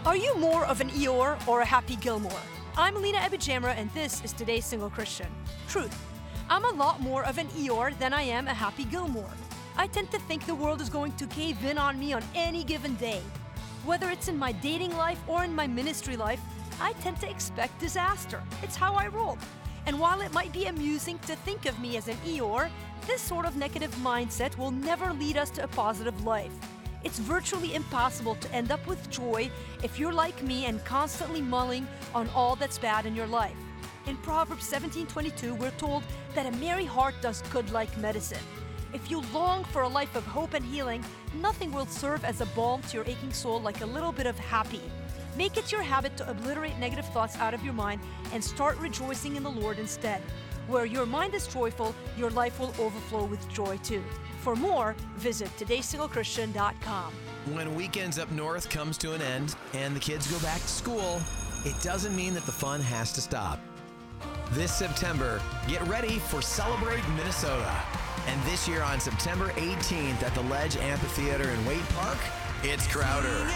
Are you more of an Eeyore or a Happy Gilmore? I'm Lena Abijamra, and this is Today's Single Christian. Truth. I'm a lot more of an Eeyore than I am a Happy Gilmore. I tend to think the world is going to cave in on me on any given day. Whether it's in my dating life or in my ministry life, I tend to expect disaster. It's how I roll. And while it might be amusing to think of me as an Eeyore, this sort of negative mindset will never lead us to a positive life. It's virtually impossible to end up with joy if you're like me and constantly mulling on all that's bad in your life. In Proverbs 17:22, we're told that a merry heart does good like medicine. If you long for a life of hope and healing, nothing will serve as a balm to your aching soul like a little bit of happy. Make it your habit to obliterate negative thoughts out of your mind and start rejoicing in the Lord instead. Where your mind is joyful, your life will overflow with joy too. For more, visit todaysinglechristian.com. When weekends up north comes to an end and the kids go back to school, it doesn't mean that the fun has to stop. This September, get ready for Celebrate Minnesota. And this year on September 18th at the Ledge Amphitheater in Waite Park, it's Crowder.